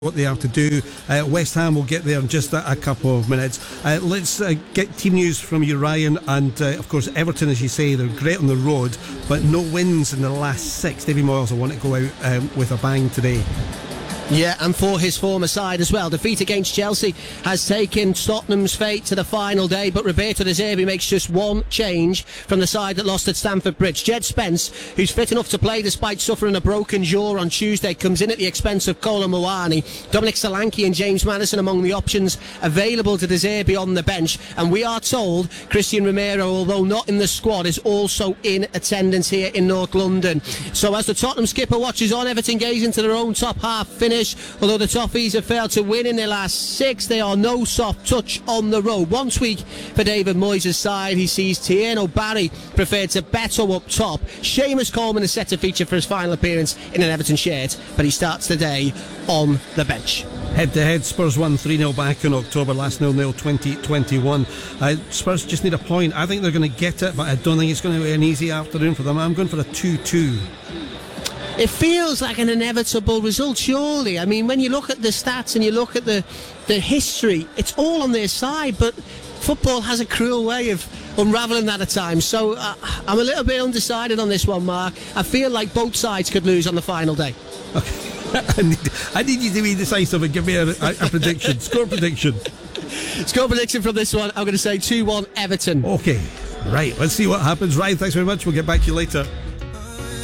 what they have to do. West Ham will get there in just a couple of minutes. Let's get team news from you, Ryan. And of course, Everton, as you say, they're great on the road, but no wins in the last 6. Davy Moyles will want to go out with a bang today. Yeah, and for his former side as well. Defeat against Chelsea has taken Tottenham's fate to the final day, but Roberto De Zerbi makes just one change from the side that lost at Stamford Bridge. Jed Spence, who's fit enough to play despite suffering a broken jaw on Tuesday, comes in at the expense of Kolo Muani. Dominic Solanke and James Maddison among the options available to De Zerbi on the bench. And we are told Christian Romero, although not in the squad, is also in attendance here in North London. So as the Tottenham skipper watches on, Everton gaze into their own top half finish. Although the Toffees have failed to win in their last 6, they are no soft touch on the road. One tweak for David Moyes' side. He sees Tieno Barry preferred to Beto up top. Seamus Coleman is set to feature for his final appearance in an Everton shirt, but he starts the day on the bench. Head-to-head, Spurs won 3-0 back in October, last 0-0 2021. Spurs just need a point. I think they're going to get it, but I don't think it's going to be an easy afternoon for them. I'm going for a 2-2. It feels like an inevitable result, surely. I mean, when you look at the stats and you look at the history, it's all on their side, but football has a cruel way of unravelling that at times. So I'm a little bit undecided on this one, Mark. I feel like both sides could lose on the final day. Okay. I need you to be decisive and give me a prediction. Score prediction. Score prediction from this one, I'm going to say 2-1 Everton. Okay, right. Let's see what happens. Ryan, thanks very much. We'll get back to you later.